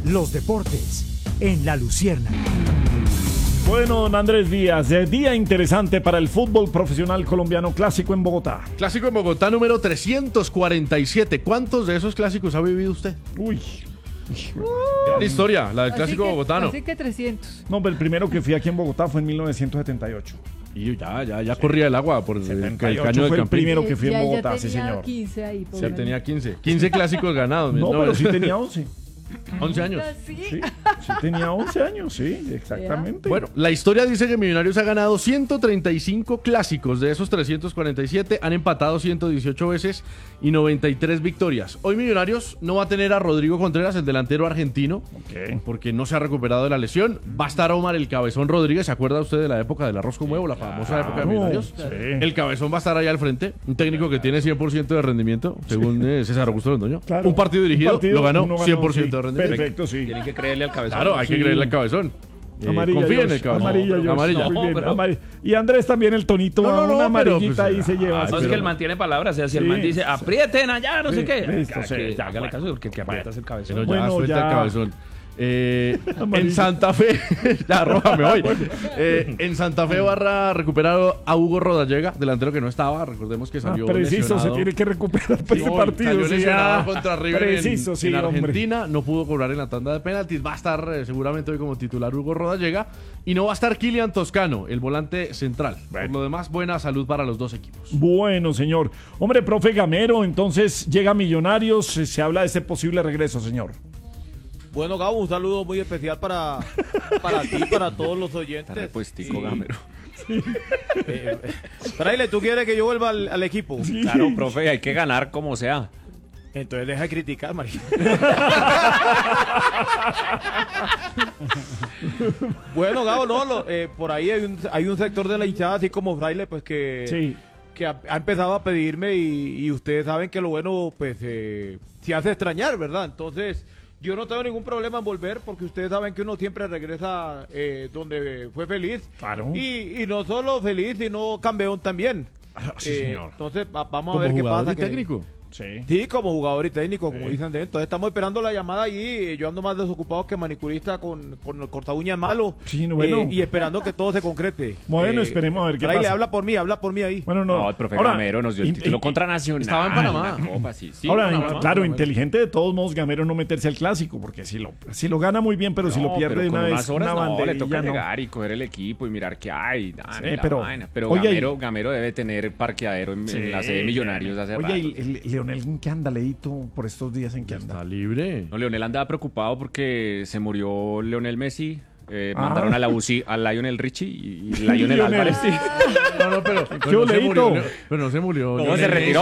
los deportes en La Luciérnaga. Bueno, don Andrés Díaz, día interesante para el fútbol profesional colombiano, clásico en Bogotá. Clásico en Bogotá número 347. ¿Cuántos de esos clásicos ha vivido usted? Uy. Gran historia, la del clásico bogotano. Así que 300. No, pero el primero que fui aquí en Bogotá fue en 1978. Y ya corría el agua por el 78 caño del fue el Campín. primero que fui en Ya Bogotá, sí tenía señor. 15 ahí. por Sí, ahí. tenía 15. 15 clásicos ganados. No, pero sí tenía 11. 11 años. Sí, sí tenía 11 años, sí, exactamente. Bueno, la historia dice que Millonarios ha ganado 135 clásicos. De esos 347 han empatado 118 veces y 93 victorias. Hoy Millonarios no va a tener a Rodrigo Contreras, el delantero argentino, porque no se ha recuperado de la lesión. Va a estar Omar el Cabezón Rodríguez. ¿Se acuerda usted de la época del arroz con huevo, la famosa época de Millonarios? Sí. El Cabezón va a estar allá al frente. Un técnico que tiene 100% de rendimiento, según César Augusto Londoño. Claro. Un partido dirigido, lo ganó uno 100% sí. de rendimiento. Perfecto, sí. Tienen que creerle al Cabezón. Claro, hay que creerle al Cabezón. Amarilla, confía en George, el Cabezón. amarilla, George. Amarilla. No, muy bien, pero- amarilla. Y Andrés también el tonito, No, una pero, amarillita pues, ahí se lleva. No, es pero- que el man tiene palabras, o sea, si el Sí, man dice aprieten allá, no sé qué. listo, sí, Que ya, hágale caso, porque el que aprieta es el Cabezón. Pero Bueno, ya suelta ya. el Cabezón. En Amarilla. Santa Fe, ya arrójame hoy. En Santa Fe va a recuperar a Hugo Rodallega, delantero que no estaba. Recordemos que salió preciso, lesionado. se tiene que recuperar para ese Sí, partido. salió sí, lesionado ah, contra River preciso, en sí, hombre. Argentina. No pudo cobrar en la tanda de penaltis. Va a estar seguramente hoy como titular Hugo Rodallega. Y no va a estar Kylian Toscano, el volante central. Por lo demás, buena salud para los dos equipos. Bueno, señor. Hombre, profe Gamero, entonces llega Millonarios. Se habla de ese posible regreso, señor. Bueno, Gabo, un saludo muy especial para ti, para todos los oyentes. Está repuestico, Gamero. Fraile, ¿tú quieres que yo vuelva al equipo? Claro, profe, hay que ganar como sea. Entonces deja de criticar, María. Bueno, Gabo, no, por ahí hay un sector de la hinchada, así como Fraile, pues que ha empezado a pedirme y ustedes saben que lo bueno, pues, se hace extrañar, ¿verdad? Entonces, yo no tengo ningún problema en volver porque ustedes saben que uno siempre regresa donde fue feliz. Claro. Y no solo feliz, sino campeón también. Sí, señor. Entonces, vamos a Como ver qué jugador pasa. y técnico. Sí, como jugador y técnico, como dicen de. Entonces estamos esperando la llamada allí. Yo ando más desocupado que manicurista con el corta uñas malo. Sí, bueno. Y esperando que todo se concrete. Bueno, esperemos a ver qué Fraile, pasa. habla por mí ahí. Bueno, No, el profe Ahora, Gamero nos dio el título contra Nacional. Estaba en Panamá. La Copa, sí. Ahora, Panamá. claro, inteligente de todos modos Gamero no meterse al clásico, porque si lo gana muy bien, pero si lo pierde de con una unas vez, horas una no, banderilla, le toca no. llegar y coger el equipo y mirar qué hay. Pero oye, Gamero debe tener parqueadero en la sede de Millonarios hace rato. Oye, ¿y Leonel en qué anda, Leito, por estos días en qué anda? Está libre. No, Leonel andaba preocupado porque se murió Leonel Messi. Mandaron a la UCI a Lionel Richie y Lionel Lionel. Álvarez. Sí. No, pero ¿Qué no se Leito? murió. Pero no se murió. No, se retiró.